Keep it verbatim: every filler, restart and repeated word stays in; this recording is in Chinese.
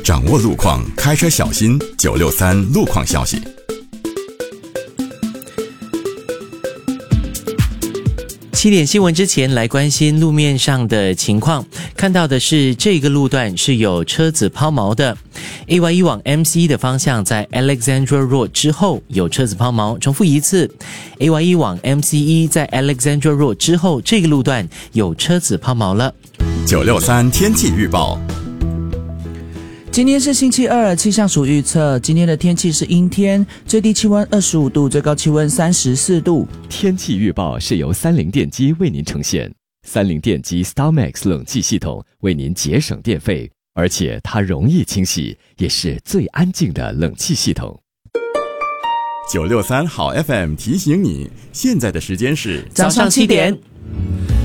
掌握路况，开车小心。九六三路况消息。 七点新闻之前来关心路面上的情况，看到的是这个路段是有车子抛锚的。A Y 一 往 M C 一 的方向在 Alexandra Road 之后有车子抛锚，重复一次 A Y 一 往 M C 一 在 Alexandra Road 之后这个路段有车子抛锚了。 九六三天气预报。 今天是星期二，气象署预测今天的天气是阴天，最低气温二十五度，最高气温三十四度。 天气预报是由三菱电机为您呈现，三菱电机 StarMax 冷气系统为您节省电费，而且它容易清洗，也是最安静的冷气系统。 九六三好 F M 提醒你，现在的时间是早上七点。